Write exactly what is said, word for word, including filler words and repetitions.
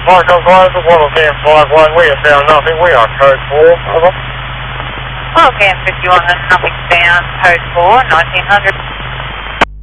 Mike Oswald, one of them five one, we have found nothing, we are code four, over. Okay, fifty-one and nothing down, code four, nineteen hundred.